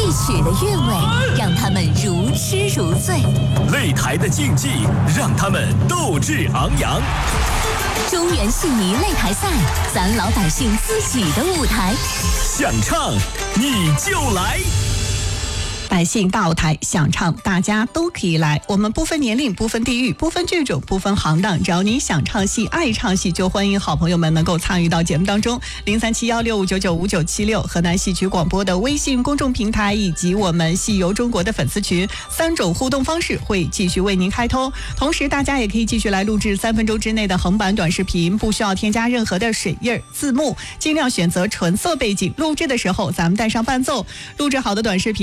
曲的韵味让他们如痴如醉， 擂台的竞技让他们斗志昂扬。 中原戏迷擂台赛，咱老百姓自己的舞台， 想唱你就来。 百姓大舞台，想唱大家都可以来，我们不分年龄，不分地域，不分剧种，不分行当，只要你想唱戏爱唱戏，就欢迎好朋友们能够参与到节目当中。037165995976河南戏曲广播的微信公众平台以及我们戏游中国的粉丝群，3种互动方式会继续为您开通。同时大家也可以继续来录制3分钟之内的横版短视频，不需要添加任何的水印字幕，尽量选择纯色背景，录制的时候咱们带上伴奏，录制好的短视频